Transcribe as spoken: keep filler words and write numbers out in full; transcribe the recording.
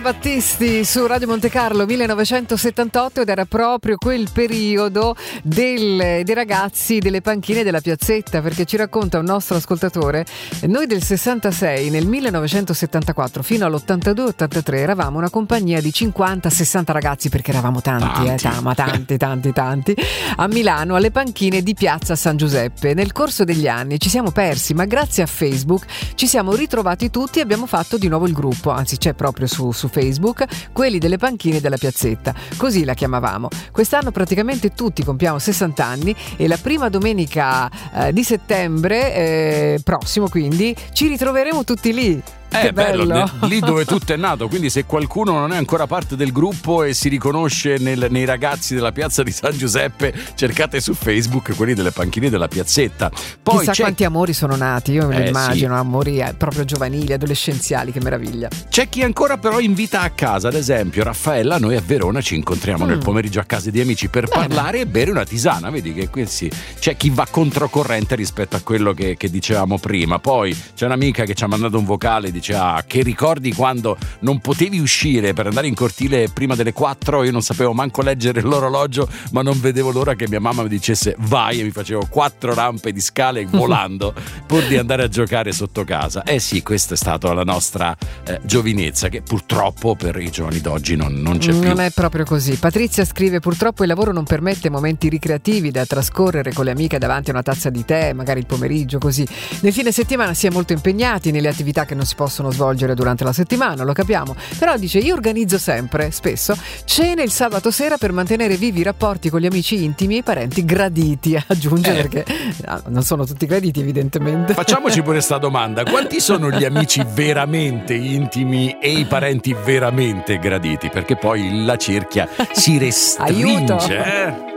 Battisti su Radio Monte Carlo millenovecentosettantotto, ed era proprio quel periodo del, dei ragazzi delle panchine della piazzetta, perché ci racconta un nostro ascoltatore: noi del sessantasei nel millenovecentosettantaquattro fino all'ottantadue ottantatré eravamo una compagnia di cinquanta sessanta ragazzi, perché eravamo tanti, tanti. Eh, ma tanti tanti tanti a Milano, alle panchine di piazza San Giuseppe. Nel corso degli anni ci siamo persi, ma grazie a Facebook ci siamo ritrovati tutti e abbiamo fatto di nuovo il gruppo, anzi c'è proprio su, su Facebook, quelli delle panchine della piazzetta, così la chiamavamo. Quest'anno praticamente tutti compiamo sessanta anni e la prima domenica eh, di settembre eh, prossimo, quindi ci ritroveremo tutti lì. È che bello, bello. De, lì dove tutto è nato, quindi se qualcuno non è ancora parte del gruppo e si riconosce nel, nei ragazzi della piazza di San Giuseppe, cercate su Facebook quelli delle panchine della piazzetta. Poi chissà c'è... quanti amori sono nati, io me lo eh, immagino, sì. amori proprio giovanili, adolescenziali, che meraviglia. C'è chi ancora però invita a casa, ad esempio Raffaella, noi a Verona ci incontriamo mm. nel pomeriggio a casa di amici per Bene. parlare e bere una tisana, vedi che qui sì, c'è chi va controcorrente rispetto a quello che, che dicevamo prima. Poi c'è un'amica che ci ha mandato un vocale, dice: ah, che ricordi quando non potevi uscire per andare in cortile prima delle quattro, io non sapevo manco leggere l'orologio, ma non vedevo l'ora che mia mamma mi dicesse vai, e mi facevo quattro rampe di scale volando pur di andare a giocare sotto casa. Eh sì, questa è stata la nostra eh, giovinezza, che purtroppo per i giovani d'oggi non, non c'è più. Non è proprio così. Patrizia scrive: purtroppo il lavoro non permette momenti ricreativi da trascorrere con le amiche davanti a una tazza di tè, magari il pomeriggio, così. Nel fine settimana si è molto impegnati nelle attività che non si possono svolgere durante la settimana, lo capiamo, però dice: io organizzo sempre, spesso, cene il sabato sera per mantenere vivi i rapporti con gli amici intimi e i parenti graditi, aggiunge, eh. perché no, non sono tutti graditi evidentemente. Facciamoci pure sta domanda: quanti sono gli amici veramente intimi e i parenti veramente graditi? Perché poi la cerchia si restringe. Aiuto. eh?